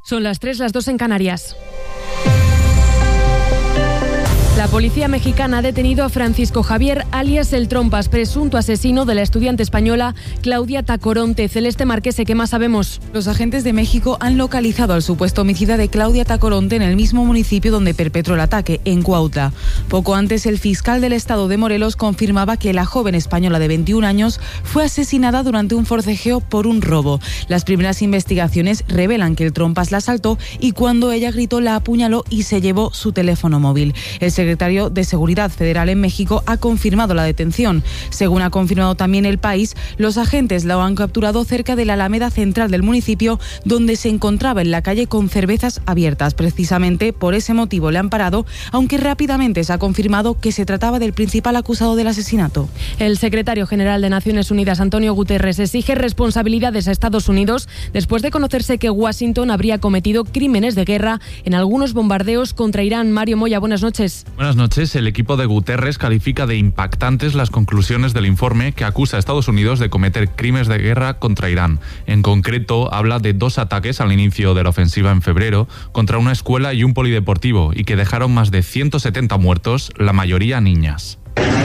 Son las 3, las 2 en Canarias. La policía mexicana ha detenido a Francisco Javier, alias El Trompas, presunto asesino de la estudiante española Claudia Tacoronte. Celeste Marquese, ¿qué más sabemos? Los agentes de México han localizado al supuesto homicida de Claudia Tacoronte en el mismo municipio donde perpetró el ataque, en Cuautla. Poco antes, el fiscal del estado de Morelos confirmaba que la joven española de 21 años fue asesinada durante un forcejeo por un robo. Las primeras investigaciones revelan que El Trompas la asaltó y cuando ella gritó la apuñaló y se llevó su teléfono móvil. El secretario de Seguridad Federal en México ha confirmado la detención. Según ha confirmado también El País, los agentes la han capturado cerca de la Alameda Central del municipio, donde se encontraba en la calle con cervezas abiertas. Precisamente por ese motivo le han parado, aunque rápidamente se ha confirmado que se trataba del principal acusado del asesinato. El secretario general de Naciones Unidas, Antonio Guterres, exige responsabilidades a Estados Unidos después de conocerse que Washington habría cometido crímenes de guerra en algunos bombardeos contra Irán. Mario Moya, buenas noches. Buenas noches. El equipo de Guterres califica de impactantes las conclusiones del informe que acusa a Estados Unidos de cometer crímenes de guerra contra Irán. En concreto, habla de 2 ataques al inicio de la ofensiva en febrero contra una escuela y un polideportivo y que dejaron más de 170 muertos, la mayoría niñas.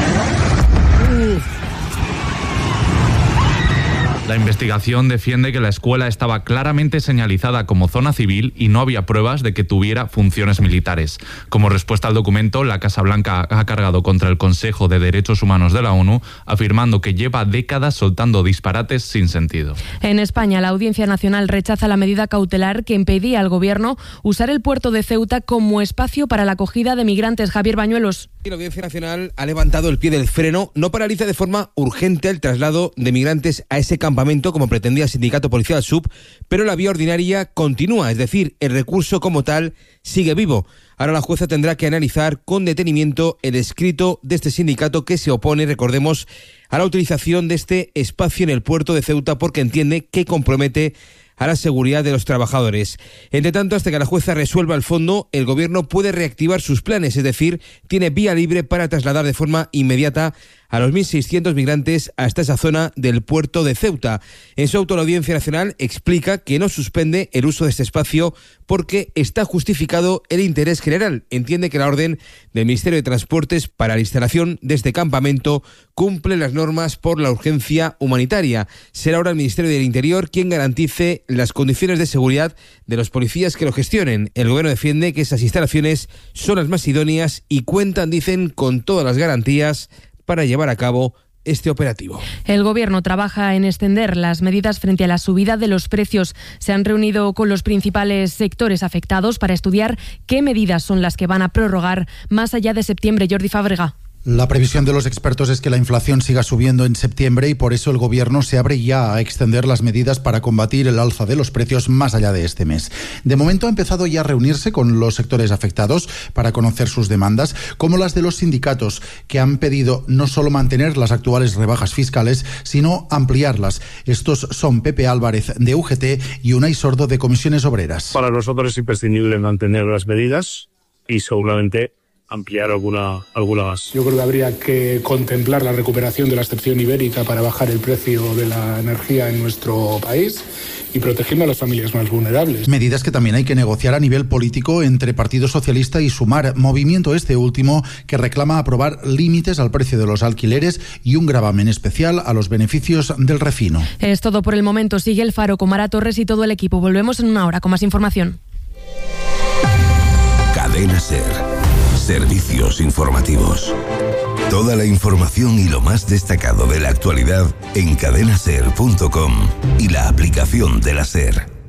La investigación defiende que la escuela estaba claramente señalizada como zona civil y no había pruebas de que tuviera funciones militares. Como respuesta al documento, la Casa Blanca ha cargado contra el Consejo de Derechos Humanos de la ONU, afirmando que lleva décadas soltando disparates sin sentido. En España, la Audiencia Nacional rechaza la medida cautelar que impedía al Gobierno usar el puerto de Ceuta como espacio para la acogida de migrantes. Javier Bañuelos. La Audiencia Nacional ha levantado el pie del freno, no paraliza de forma urgente el traslado de migrantes a ese campamento como pretendía el sindicato policial SUB, pero la vía ordinaria continúa, es decir, el recurso como tal sigue vivo. Ahora la jueza tendrá que analizar con detenimiento el escrito de este sindicato que se opone, recordemos, a la utilización de este espacio en el puerto de Ceuta porque entiende que compromete a la seguridad de los trabajadores. Entre tanto, hasta que la jueza resuelva el fondo, el Gobierno puede reactivar sus planes, es decir, tiene vía libre para trasladar de forma inmediata a los 1.600 migrantes hasta esa zona del puerto de Ceuta. En su auto, la Audiencia Nacional explica que no suspende el uso de este espacio porque está justificado el interés general. Entiende que la orden del Ministerio de Transportes para la instalación de este campamento cumple las normas por la urgencia humanitaria. Será ahora el Ministerio del Interior quien garantice las condiciones de seguridad de los policías que lo gestionen. El Gobierno defiende que esas instalaciones son las más idóneas y cuentan, dicen, con todas las garantías para llevar a cabo este operativo. El Gobierno trabaja en extender las medidas frente a la subida de los precios. Se han reunido con los principales sectores afectados para estudiar qué medidas son las que van a prorrogar más allá de septiembre. Jordi Fábrega. La previsión de los expertos es que la inflación siga subiendo en septiembre y por eso el Gobierno se abre ya a extender las medidas para combatir el alza de los precios más allá de este mes. De momento ha empezado ya a reunirse con los sectores afectados para conocer sus demandas, como las de los sindicatos, que han pedido no solo mantener las actuales rebajas fiscales, sino ampliarlas. Estos son Pepe Álvarez de UGT y Unai Sordo de Comisiones Obreras. Para nosotros es imprescindible mantener las medidas y seguramente ampliar alguna más. Yo creo que habría que contemplar la recuperación de la excepción ibérica para bajar el precio de la energía en nuestro país y protegiendo a las familias más vulnerables. Medidas que también hay que negociar a nivel político entre Partido Socialista y Sumar, movimiento este último que reclama aprobar límites al precio de los alquileres y un gravamen especial a los beneficios del refino. Es todo por el momento. Sigue El Faro con Mara Torres y todo el equipo. Volvemos en una hora con más información. Cadena SER. Servicios informativos. Toda la información y lo más destacado de la actualidad en cadenaser.com y la aplicación de la SER.